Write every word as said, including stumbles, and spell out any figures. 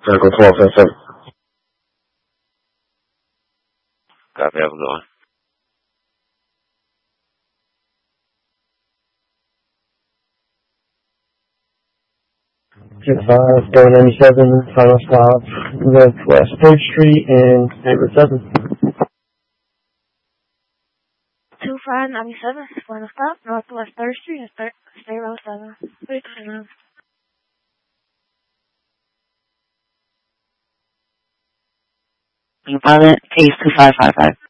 Circle twelve seven seven. Copy, have a good one. Jet five, four ninety-seven, final stop, Northwest third Street and Neighborhood seven. two five ninety-seven, final stop, Northwest third Street and State Road seven. Three two Pilot, case two five five five.